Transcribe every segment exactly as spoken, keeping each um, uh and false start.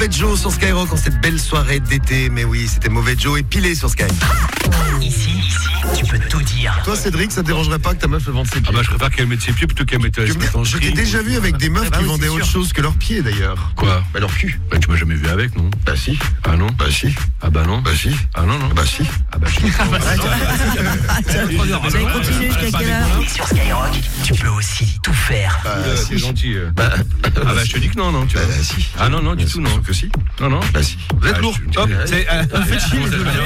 Mauvais Joe sur Skyrock en cette belle soirée d'été. Mais oui, c'était Mauvais Joe et Pilé sur Sky. Ici, ici, tu peux tout dire. Toi, Cédric, ça te dérangerait pas que ta meuf le vende ses pieds? Ah bah je préfère qu'elle mette ses pieds plutôt qu'elle mette ses pieds. Je t'ai déjà vu avec des meufs bah qui oui, vendaient c'est autre sûr. chose que leurs pieds d'ailleurs. Quoi? Bah leur cul. Bah tu m'as jamais vu avec, non? Bah si. Ah non? Bah si. Ah bah non? Bah si. Ah non, non? Bah si. Ah bah je Vous allez continuer jusqu'à quelle heure? Sur Skyrock, tu peux aussi tout faire. Bah C'est si. gentil. euh. Bah, Ah bah je te dis que non, non, tu bah, vois. si. Ah non, non, du Bien tout, sûr non. que si. Non, non. Bah si. Vous êtes lourd. Hop, c'est... euh, Faites chier les deux, là.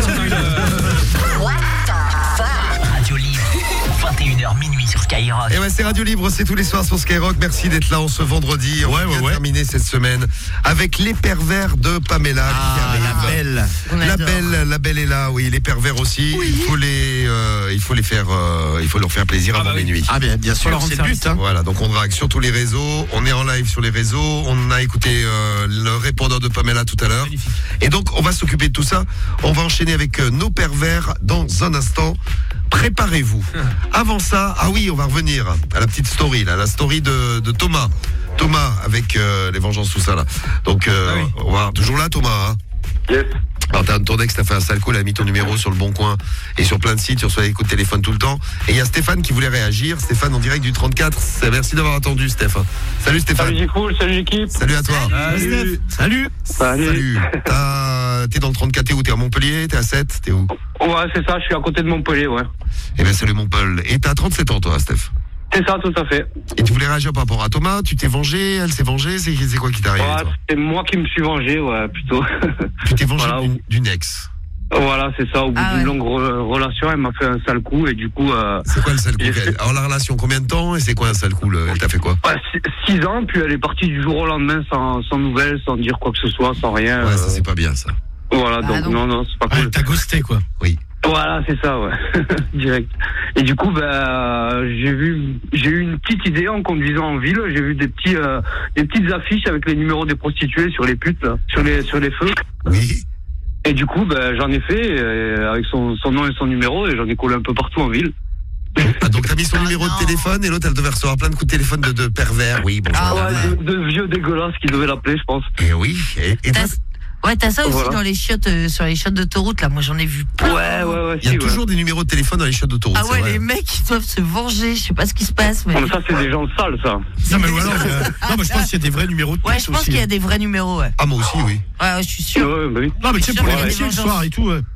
Radio Libre, vingt et une heures minuit sur Skyrock. Et ouais, c'est Radio Libre, c'est tous les soirs sur Skyrock. Merci d'être là en ce vendredi. On Ouais, vient ouais, de ouais. terminer cette semaine avec les pervers de Pamela qui arrive. belle. La belle, la belle est là, oui, les pervers aussi. Il faut les, euh, il faut les faire, euh, il faut leur faire plaisir avant bah oui. minuit. Ah bien, bien sûr, leur c'est rendre le but. Hein. Voilà, donc on drague sur tous les réseaux, on est en live sur les réseaux, on a écouté euh, le répondeur de Pamela tout à l'heure. Et donc on va s'occuper de tout ça. On va enchaîner avec euh, nos pervers dans un instant. Préparez-vous. Avant ça, ah oui, on va revenir à la petite story, là, la story de, de Thomas. Thomas avec euh, les vengeances, tout ça là. Donc euh, Ah oui. on va toujours là, Thomas. Hein. Yes. Alors t'as ton ex, t'as fait un sale coup, elle a mis ton numéro sur le bon coin et sur plein de sites, tu reçois des coups de téléphone tout le temps. Et il y a Stéphane qui voulait réagir. Stéphane en direct du trente-quatre. C'est- Merci d'avoir attendu, Steph. Salut Stéphane. Salut J-Cool, salut l'équipe. Salut à toi. Salut. Salut. Salut. Salut. T'as- T'es dans le trente-quatre, t'es où? T'es à Montpellier? T'es à Sète? T'es où? Ouais, c'est ça, je suis à côté de Montpellier, ouais. Eh bien salut mon Paul. Et t'as trente-sept ans toi, Steph. C'est ça, tout à fait. Et tu voulais réagir par rapport à Thomas? Tu t'es vengé? Elle s'est vengée? C'est c'est quoi qui t'est arrivé Ouais, toi? c'est moi qui me suis vengé, ouais, plutôt. Tu t'es vengé Voilà. d'une- d'une ex. Voilà, c'est ça. Au bout Ah d'une ouais. longue re- relation, elle m'a fait un sale coup et du coup, euh, C'est quoi le sale coup J'ai qu'elle- fait- Alors la relation, combien de temps? Et c'est quoi un sale coup? le- Elle t'a fait quoi? ouais, six- six ans, puis elle est partie du jour au lendemain sans, sans nouvelles, sans dire quoi que ce soit, sans rien. Ouais, ça euh, c'est pas bien ça. Voilà, Ah, donc donc. non, non, c'est pas Ouais, cool. t'as ghosté quoi. Voilà, c'est ça, ouais, direct. Et du coup, ben, j'ai vu, j'ai eu une petite idée en conduisant en ville. J'ai vu des petits, euh, des petites affiches avec les numéros des prostituées sur les putes, là, sur les, sur les feux. Oui. Et du coup, ben, j'en ai fait euh, avec son, son nom et son numéro et j'en ai collé un peu partout en ville. Ah, donc t'as mis son Ah, numéro non. de téléphone et l'autre elle devait recevoir plein de coups de téléphone de, de pervers. Oui, bonjour. Ah, Ouais, madame. de, de vieux dégueulasses qui devaient l'appeler, je pense. Et oui. Et, et toi, T'as- Ouais, t'as ça aussi Voilà. dans les chiottes, euh, sur les chiottes d'autoroute, là. Moi, j'en ai vu plein. Ouais, ouais, ouais. il y a si, toujours des numéros de téléphone dans les chiottes d'autoroute. Ah c'est ouais, vrai. les mecs, ils doivent se venger. Je sais pas ce qui se passe, mais. Ouais. Comme ça, c'est des gens sales, ça. Non mais voilà. euh, non mais je pense qu'il y a des vrais numéros de Ouais, pute je pense aussi. qu'il y a des vrais numéros, ouais. Ah moi aussi, oui. Ouais, ouais, je suis sûr. Ouais, bah oui. Non mais tu sais Je pour suis les sûr métiers qu'il y le a des soir et tout. Ouais.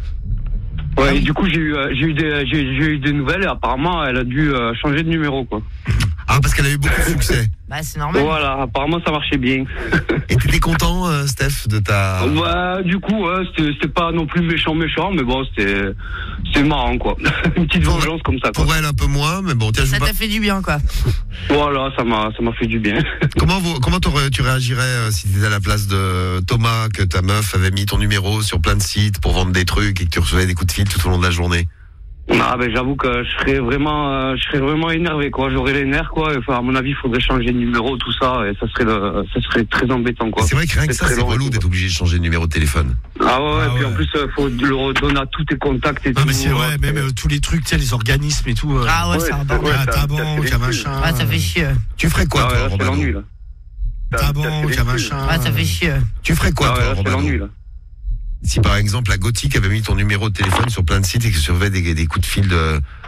Ouais, Ah et oui. du coup, j'ai eu, euh, j'ai eu des, j'ai, j'ai eu des nouvelles et apparemment, elle a dû euh, changer de numéro, quoi. Ah parce qu'elle a eu beaucoup de succès. Bah, c'est normal. Voilà, apparemment, ça marchait bien. Et t'étais content, euh, Steph, de ta. Bah, du coup, ouais, c'était, c'était pas non plus méchant, méchant, mais bon, c'était, c'était marrant, quoi. Une petite Pour- vengeance comme ça, quoi. Pour elle un peu moins, mais bon, tiens, je Ça vous t'a par- fait du bien, quoi. Voilà, ça m'a, ça m'a fait du bien. Comment vous, comment t'aurais- tu réagirais euh, si t'étais à la place de Thomas, que ta meuf avait mis ton numéro sur plein de sites pour vendre des trucs et que tu recevais des coups de fil tout au long de la journée? Ah, ben, j'avoue que je serais vraiment, euh, je serais vraiment énervé, quoi. J'aurais les nerfs, quoi. Enfin, à mon avis, il faudrait changer de numéro, tout ça, et ça serait, le, ça serait très embêtant, quoi. C'est vrai que rien que C'est ça, très c'est long, relou quoi. d'être obligé de changer de numéro de téléphone. Ah ouais, ouais, Ah puis ouais. en plus, euh, faut le redonner à tous tes contacts et Non tout. mais c'est vrai, euh, même euh, tous les trucs, tu sais, les organismes et tout. euh, Ah ouais, Ouais, c'est un c'est- bordel. ouais, à ça- ta ça banque, fait des à couilles. machin. Ah, ça fait chier. Tu ferais quoi, Ah ouais, toi, là, c'est Romano? l'ennui, là. Ta Ça- ça fait banque, des à couilles. machin. Ah, ça fait chier. Tu ferais quoi, Ah ouais, toi, là, c'est Romano? l'ennui, là. Si par exemple la Gothique avait mis ton numéro de téléphone sur plein de sites et que tu recevais des, des coups de fil de,